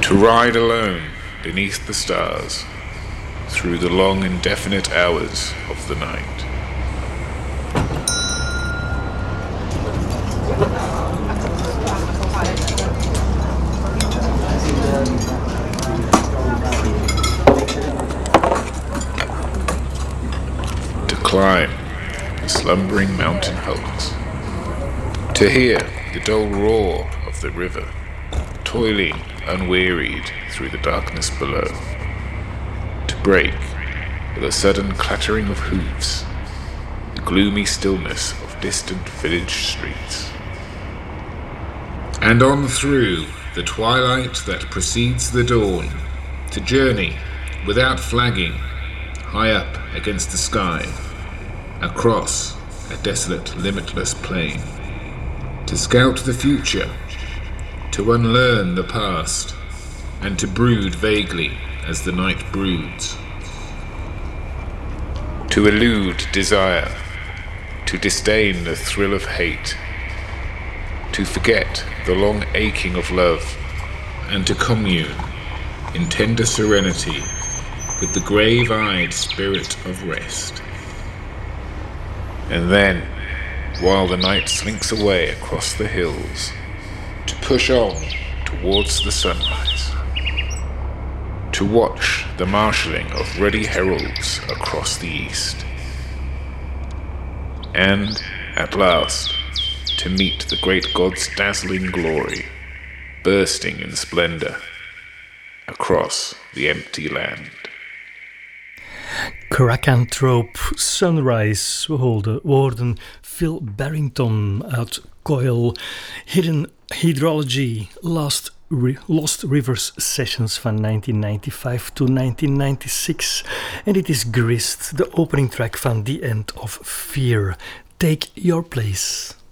To ride alone beneath the stars through the long indefinite hours of the night. To climb the slumbering mountain hulks. To hear the dull roar of the river, toiling unwearied through the darkness below. To break with a sudden clattering of hooves the gloomy stillness of distant village streets. And on through the twilight that precedes the dawn, to journey without flagging, high up against the sky, across a desolate, limitless plain. To scout the future, to unlearn the past, and to brood vaguely as the night broods. To elude desire, to disdain the thrill of hate, to forget the long aching of love, and to commune in tender serenity with the grave-eyed spirit of rest. And then, while the night slinks away across the hills, to push on towards the sunrise, to watch the marshalling of ruddy heralds across the east, and, at last, to meet the great god's dazzling glory, bursting in splendor across the empty land. Krakanthrope Sunrise. We hoorden Phil Barrington uit Coil, Hidden Hydrology, Lost Rivers Sessions van 1995 to 1996. En dit is Grist, de opening track van The End of Fear. Take Your Place.